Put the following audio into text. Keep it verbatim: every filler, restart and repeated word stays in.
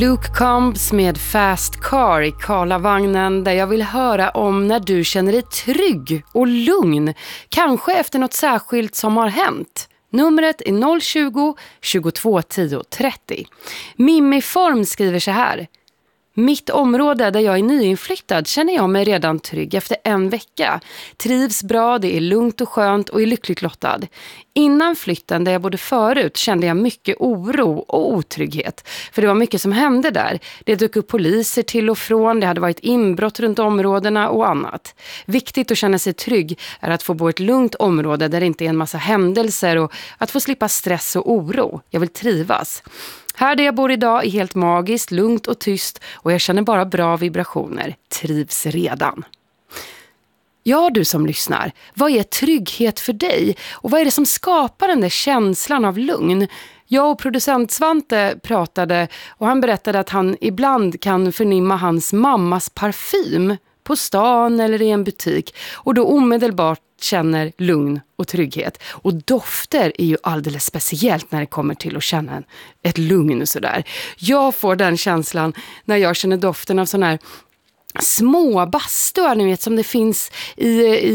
Luke Combs med Fast Car i Karlavagnen, där jag vill höra om när du känner dig trygg och lugn. Kanske efter något särskilt som har hänt. Numret är noll tjugo, tjugotvå tio, trettio. Mimmi Form skriver så här. Mitt område där jag är nyinflyttad känner jag mig redan trygg efter en vecka. Trivs bra, det är lugnt och skönt och är lyckligt lottad. Innan flytten där jag bodde förut kände jag mycket oro och otrygghet. För det var mycket som hände där. Det dök upp poliser till och från, det hade varit inbrott runt områdena och annat. Viktigt att känna sig trygg är att få bo i ett lugnt område där det inte är en massa händelser och att få slippa stress och oro. Jag vill trivas. Här där jag bor idag är helt magiskt, lugnt och tyst och jag känner bara bra vibrationer. Trivs redan. Ja, du som lyssnar, vad är trygghet för dig? Och vad är det som skapar den där känslan av lugn? Jag och producent Svante pratade och han berättade att han ibland kan förnimma hans mammas parfym på stan eller i en butik och då omedelbart känner lugn och trygghet. Och dofter är ju alldeles speciellt när det kommer till att känna en, ett lugn och sådär. Jag får den känslan när jag känner doften av sån här små bastuar, ni vet, som det finns i, i